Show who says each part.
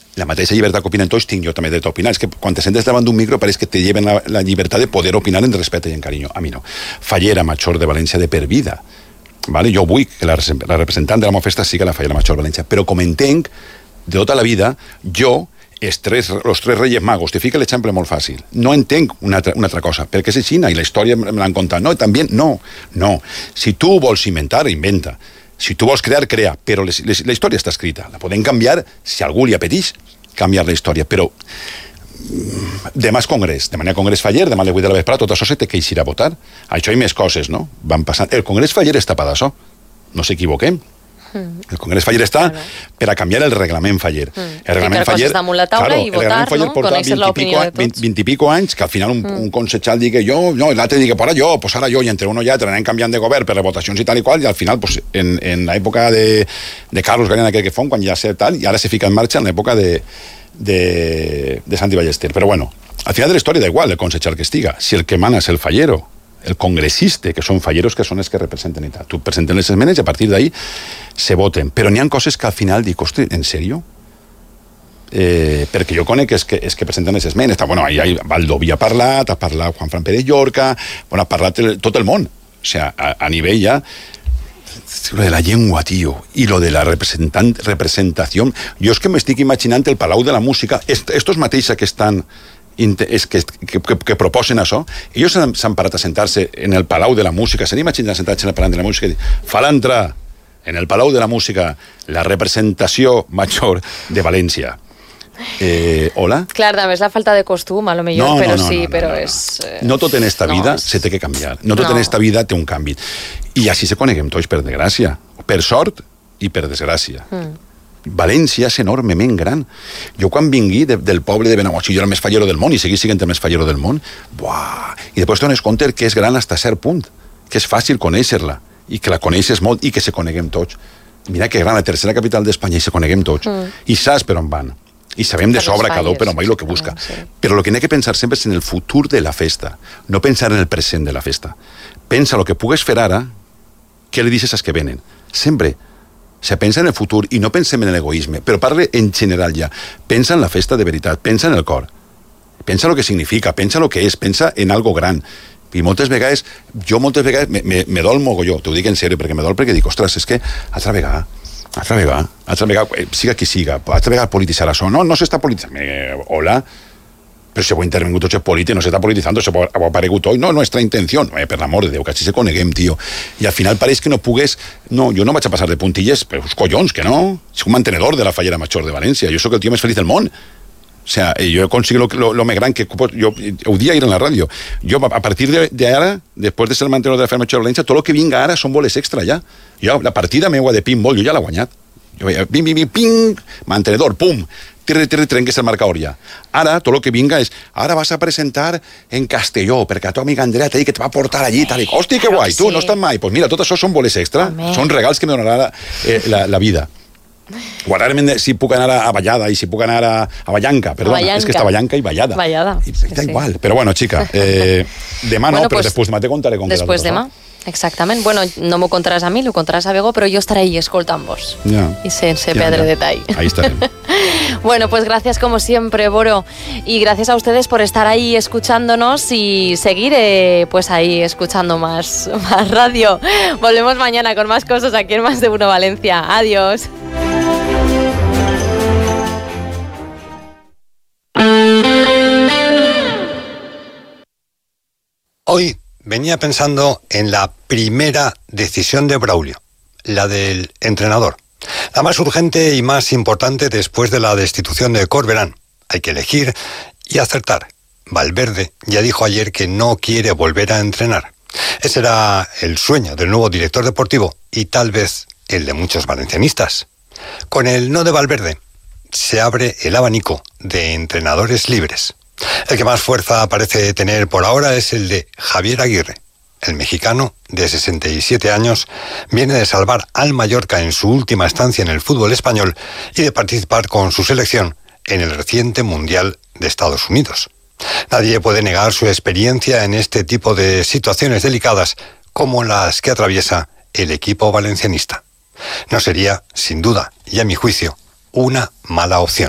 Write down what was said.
Speaker 1: la mateixa llibertat que opinen tots tinc jo també dret a opinar. És que quan te sentes davant d'un micro pareix que te lleven la llibertat de poder opinar en respecte i en carinyo. A mi no. Fallera Major de València de per vida. Vale? Jo vull que la representant de la meva festa sigui la Fallera Major de València, però com entenc de tota la vida, jo, els tres Reyes Magos, te fica l'exemple molt fàcil. No entenc una altra cosa, perquè és així, i la història me l'han contat. No, també, no. Si tu vols inventar, inventa. Si tu vols crear, crea, però la història està escrita. La podem canviar, si algú li apeteix, canviar la història, però demà és congrés, demà hi ha congrés Faller, demà a les 8 de la vesprada, tot això se té que eixir a votar. Això i més coses, no? Van passant. El congrés Faller està per això, no s'equivoquem. El congrés Faller està per a canviar el reglament Faller. El reglament
Speaker 2: Faller damunt la taula i votar, no? Conèixer l'opinió de tots.
Speaker 1: 20 i pico anys, que al final un consejal digui jo, no, l'altre digui pues ara jo, i entre uno i altre anem canviant de govern per les votacions i tal i qual, i al final, pues, en l'època de Carlos Gallina que fon, quan ja sé tal, i ara se fica en marxa en l'època de Santi Ballester. Però bueno, al final de la història da igual el consejal que estiga, si el que mana és el fallero, el congressista, que són falleros que són els que representen i tal. Tu presenten les esmenes i a partir d'ahí se voten. Però n'hi ha coses que al final dic, ostres, ¿en serio? Perquè jo conec és que presenten les esmenes. Bueno, ahí Baldoví ha parlat Juan Fran Pérez Llorca, bueno, ha parlat tot el món. O sea, a nivell ja lo de la llengua, tío, y lo de la representación. Jo és que m'estic imaginant el Palau de la Música, estos mateixos que estan que proposen això, ells s'han parat a sentar-se en el Palau de la Música, s'han imaginat sentar-se en el Palau de la Música i dir, fa l'entrar en el Palau de la Música la representació major de València. Hola?
Speaker 2: Clar, també és la falta de costum, a lo millor, però sí, però és...
Speaker 1: No tot en esta vida se té que canviar, no tot en esta vida té un canvi. I així se coneguem tots, per desgràcia, per sort i per desgràcia. València és enormement gran. Jo quan vingui del poble de Benaguací, jo era el més fallero del món i seguís sent el més fallero del món, i després dones compte que és gran fins a cert punt, que és fàcil conèixer-la i que la coneixes molt i que se coneguem tots. Mira que gran, la tercera capital d'Espanya, i se coneguem tots i saps per on van i sabem de sobra cada un per on va i el que busca, però el que n'hi ha que pensar sempre és en el futur de la festa, no pensar en el present de la festa. Pensa el que pugues fer ara, què li dices als que venen, sempre. Se pensa en el futur i no pensem en l'egoisme, però parle en general ja. Pensa en la festa de veritat, pensa en el cor. Pensa el que significa, pensa el que és, pensa en algo gran. I moltes vegades me dol mogolló, t'ho dic en sèrio, perquè me dol perquè dic, ostres, és que altra vegada, siga qui siga, altra vegada polititzar això. No s'està polititzant. Hola, però si ho ha intervingut tots els polítics, no s'està polititzant, ho ha aparegut hoy, no, nuestra intención, per l'amor de Déu, que així se coneguem, tio. I al final pareix que no pugues, no, jo no vaig a passar de puntilles, però uns collons, que no, soc un mantenedor de la Fallera Major de València, jo sóc el tio més feliç del món. O sea, jo he aconseguit lo més gran que jo ho dia ir en la ràdio. Jo, a partir d'ara, després de ser el mantenedor de la Fallera Major de València, tot el que vinga ara són boles extra, ja. Jo, la partida meua de pinball, jo ja l'he guanyat. Ping, mantenedor, pum, trenques el marcador ja. Ara, tot el que vinga és, ara vas a presentar en Castelló, perquè a tu amiga Andrea t'ha dit que te va portar allí, tal i hosti, que guai, tu no estàs mai. Pues mira, tot això són boles extra, són regals que me donarà la vida. O ara si puc anar a Vallada i si puc anar a Vallanca, perdona, és que està Vallanca i Vallada. Da igual, però bueno, xica, demà no, però després demà te contaré com queda.
Speaker 2: Després demà, exactament. Bueno, no m'ho contaràs a mi, lo contaràs a Bego, pero yo estaré ahí escoltant-vos. Y sense perdre detall.
Speaker 1: Ahí estaremos.
Speaker 2: Bueno, pues gracias como siempre, Boro. Y gracias a ustedes por estar ahí escuchándonos y seguir pues ahí escuchando más radio. Volvemos mañana con más cosas aquí en Más de Uno Valencia. Adiós.
Speaker 3: Hoy venía pensando en la primera decisión de Braulio, la del entrenador. La más urgente y más importante después de la destitución de Corberán. Hay que elegir y acertar. Valverde ya dijo ayer que no quiere volver a entrenar. Ese era el sueño del nuevo director deportivo y tal vez el de muchos valencianistas. Con el no de Valverde se abre el abanico de entrenadores libres. El que más fuerza parece tener por ahora es el de Javier Aguirre. El mexicano, de 67 años, viene de salvar al Mallorca en su última estancia en el fútbol español y de participar con su selección en el reciente Mundial de Estados Unidos. Nadie puede negar su experiencia en este tipo de situaciones delicadas como las que atraviesa el equipo valencianista. No sería, sin duda, y a mi juicio, una mala opción.